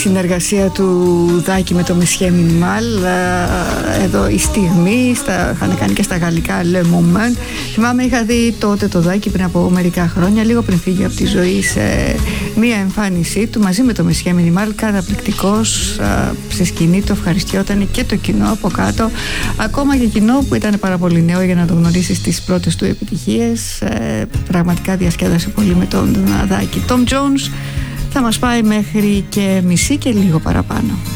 συνεργασία του Δάκη με το Monsieur Minimal. Εδώ η στιγμή, είχαν κάνει και στα γαλλικά Le Moment. Θυμάμαι είχα δει τότε το Δάκη πριν από μερικά χρόνια, λίγο πριν φύγει από τη ζωή, σε μία εμφάνισή του μαζί με το Monsieur Minimal, καταπληκτικός σε σκηνή, το ευχαριστιόταν και το κοινό από κάτω, ακόμα και κοινό που ήταν πάρα πολύ νέο για να το γνωρίσει στις πρώτες του επιτυχίες. Πραγματικά διασκέδασε πολύ με τον Δάκη. Tom Jones θα μας πάει μέχρι και μισή και λίγο παραπάνω.